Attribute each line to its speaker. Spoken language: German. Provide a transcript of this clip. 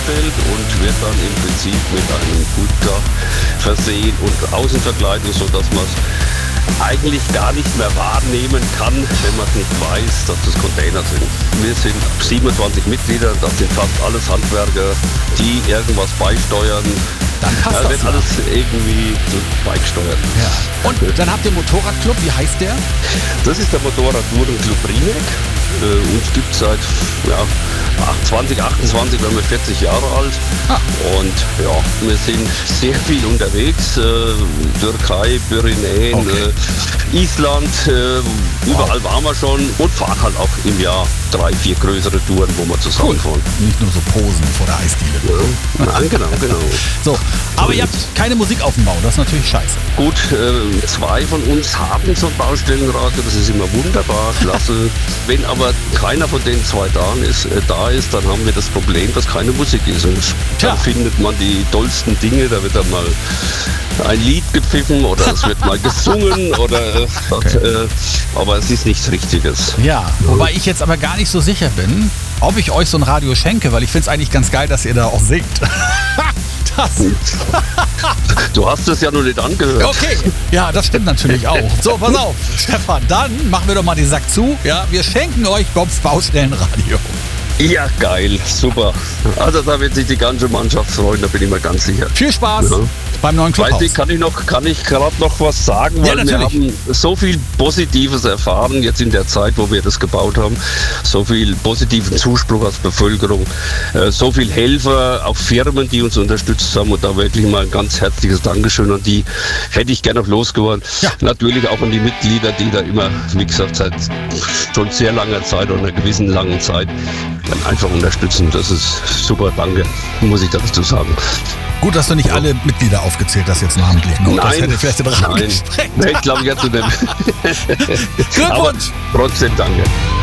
Speaker 1: zusammengestellt und wird dann im Prinzip mit einem Gutdach versehen und Außenverkleidung, sodass man es eigentlich gar nicht mehr wahrnehmen kann, wenn man es nicht weiß, dass das Container sind. Wir sind 27 Mitglieder, das sind fast alles Handwerker, die irgendwas beisteuern.
Speaker 2: Dann passt das
Speaker 1: wird
Speaker 2: ja.
Speaker 1: alles irgendwie so beigesteuert.
Speaker 2: Ja. Und dann habt ihr Motorradclub, wie heißt der?
Speaker 1: Das ist der Motorradtourenclub Rieneck. Uns gibt es seit 2028, werden wir 40 Jahre alt. Und ja, wir sind sehr viel unterwegs. Türkei, Pyrenäen, Island, überall waren wir schon und fahren halt auch im Jahr 3, 4 größere Touren, wo wir zusammenfahren.
Speaker 2: Nicht nur so Posen vor der Eisdiele.
Speaker 1: Ja. Nein, genau.
Speaker 2: So, aber ihr habt keine Musik auf dem Bau, das ist natürlich scheiße.
Speaker 1: Gut, 2 von uns haben so ein Baustellenradio, das ist immer wunderbar, klasse. Wenn aber keiner von den 2 da ist, dann haben wir das Problem, dass keine Musik ist. Und dann findet man die tollsten Dinge, da wird dann mal ein Lied gepfiffen oder es wird mal gesungen oder aber es ist nichts Richtiges.
Speaker 2: Ja, wobei ich jetzt aber gar nicht so sicher bin, ob ich euch so ein Radio schenke, weil ich finde es eigentlich ganz geil, dass ihr da auch singt.
Speaker 1: Du hast es ja noch nicht angehört.
Speaker 2: Okay, ja, das stimmt natürlich auch. So, pass auf, Stefan, dann machen wir doch mal den Sack zu. Ja, wir schenken euch Bobs Baustellenradio.
Speaker 1: Ja, geil, super. Also da wird sich die ganze Mannschaft freuen, da bin ich mir ganz sicher.
Speaker 2: Viel Spaß beim neuen Clubhaus.
Speaker 1: Kann ich gerade noch was sagen, weil wir haben so viel Positives erfahren jetzt in der Zeit, wo wir das gebaut haben. So viel positiven Zuspruch aus Bevölkerung, so viel Helfer, auch Firmen, die uns unterstützt haben und da wirklich mal ein ganz herzliches Dankeschön an die hätte ich gerne noch losgeworden. Ja. Natürlich auch an die Mitglieder, die da immer, wie gesagt, seit schon sehr langer Zeit oder einer gewissen langen Zeit einfach unterstützen. Das ist super, danke, muss ich dazu sagen.
Speaker 2: Gut, dass du nicht alle Mitglieder aufgezählt hast jetzt namentlich noch. Das hätte vielleicht den Rahmen gesprengt.
Speaker 1: Nee, ich glaube jetzt zu dem.
Speaker 2: Glückwunsch!
Speaker 1: Aber trotzdem danke.